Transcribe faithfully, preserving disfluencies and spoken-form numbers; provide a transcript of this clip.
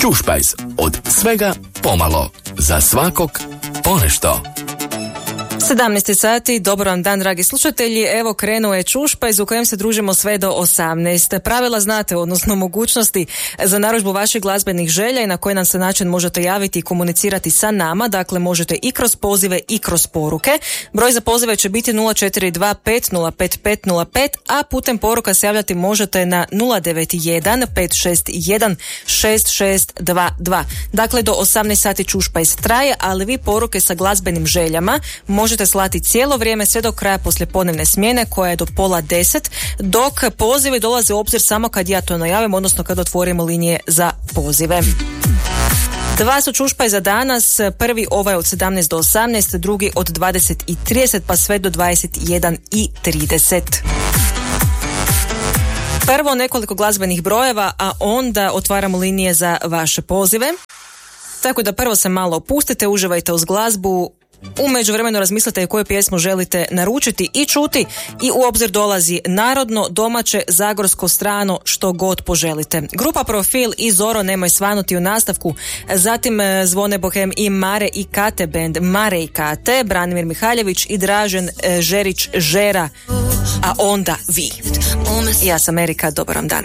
Čušpajz, od svega pomalo, za svakog ponešto. sedamnaest sati, dobar vam dan dragi slušatelji, evo krenuo je Čušpajz u kojem se družimo sve do osamnaest. Pravila znate, odnosno mogućnosti za narudžbu vaših glazbenih želja i na koji nam se način možete javiti i komunicirati sa nama, dakle možete i kroz pozive i kroz poruke. Broj za pozive će biti nula četiri dva pet nula pet pet nula pet, a putem poruka se javljati možete na nula devet jedan pet šest jedan šest šest dva dva. Dakle do osamnaest sati Čušpajz traje, ali vi poruke sa glazbenim željama možete slati cijelo vrijeme sve do kraja poslijepodnevne smjene koja je do pola deset, dok pozivi dolaze u obzir samo kad ja to najavim, odnosno kad otvorimo linije za pozive. Dva su Čušpajza danas, prvi ovaj od sedamnaest do osamnaest, drugi od dvadeset i trideset pa sve do dvadeset jedan i trideset. Prvo nekoliko glazbenih brojeva, a onda otvaramo linije za vaše pozive. Tako da prvo se malo opustite, uživajte uz glazbu. U međuvremenu razmislite koju pjesmu želite naručiti i čuti i u obzir dolazi narodno, domaće, zagorsko, strano, što god poželite. Grupa Profil i Zoro Nemoj svanuti u nastavku, zatim Zvone Bohem i Mare i Kate band Mare i Kate, Branimir Mihaljević i Dražen Žerić Žera, a onda vi. Ja sam Erika, dobar vam dan.